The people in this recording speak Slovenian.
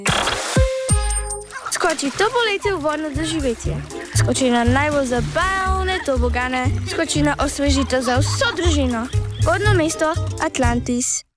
Skoči to poletje v vodno doživetje. Skoči na najbolj zabavne tobogane. Skoči na osvežitev za vso družino. Vodno mesto Atlantis.